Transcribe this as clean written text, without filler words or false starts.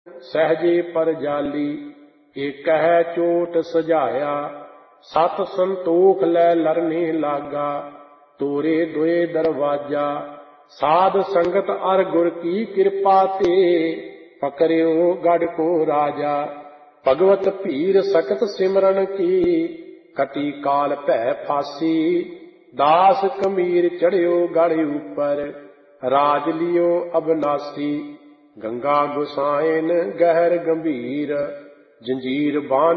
सहजे पर जाली, एक कह चोट सजाया। सत संतोख लै लरने लागा, तोरे दुए दरवाजा। साध संगत अर गुर की कृपा ते, पकड़ियो गढ़ को राजा। भगवत पीर सकत सिमरन की, कटी काल भै फासी। दास कमीर चढ़ियो गढ़ ऊपर, राज लियो अबनासी। गंगा गुसाइन गहर गंभीर, जंजीर बांध